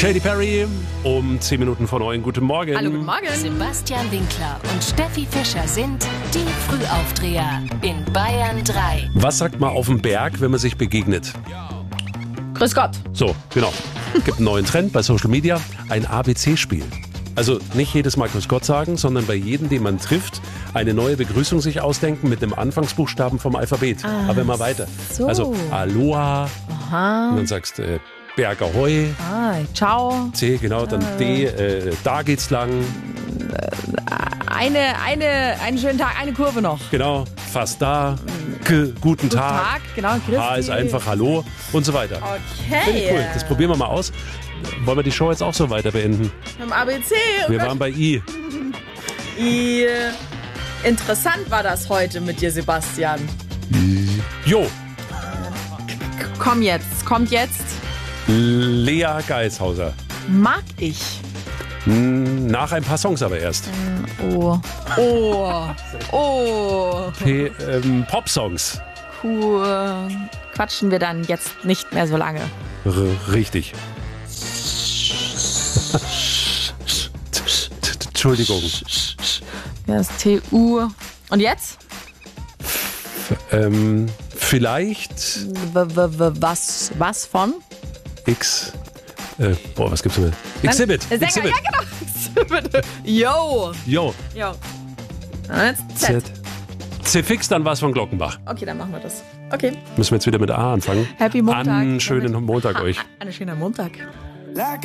Katy Perry um 10 Minuten vor 9. Guten Morgen. Hallo, guten Morgen. Sebastian Winkler und Steffi Fischer sind die Frühaufdreher in Bayern 3. Was sagt man auf dem Berg, wenn man sich begegnet? Grüß Gott. So, genau. Gibt einen neuen Trend bei Social Media, ein ABC-Spiel. Also nicht jedes Mal Grüß Gott sagen, sondern bei jedem, den man trifft, eine neue Begrüßung sich ausdenken mit dem Anfangsbuchstaben vom Alphabet. Aber immer weiter. so. Also Aloha, Aha. und dann sagst du Berg Ahoi, Ciao. C, genau, dann D, da geht's lang, Einen schönen Tag, eine Kurve noch. genau, fast da, guten Tag, genau. Christi. H ist einfach Hallo und so weiter. Finde ich Okay. cool, das probieren wir mal aus. Wollen wir die Show jetzt auch so weiter beenden? Im ABC. Wir waren bei I. Interessant war das heute mit dir, Sebastian. Jo, Kommt jetzt. Lea Geishauser. Mag ich. Nach ein paar Songs aber erst. Oh. Pop-Songs. Cool. Quatschen wir dann jetzt nicht mehr so lange. Richtig. Entschuldigung. Das TU. Und jetzt? Vielleicht Was von? X. Was gibt's denn? Exhibit. Sänger, Exhibit. ja genau. Exhibit. Yo. Jo. Und jetzt Z. C-Fix, dann was von Glockenbach. Okay, dann machen wir das. Okay. Müssen wir jetzt wieder mit A anfangen. Happy Montag. Einen schönen Montag euch. Einen schönen Montag.